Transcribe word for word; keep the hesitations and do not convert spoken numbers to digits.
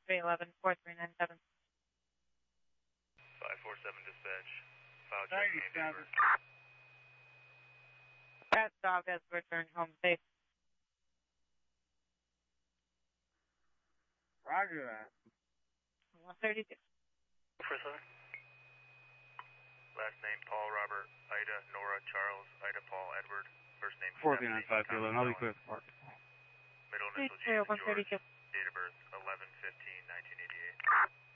three eleven, four three nine seven. five four seven dispatch. File check Andover. That dog has returned home safe. Roger that. one thirty-two. four seven. Last name Paul Robert Ida Nora Charles Ida Paul Edward. First name four three nine five, I'll be clear for park. Middle three initial zero G one George. thirty-two.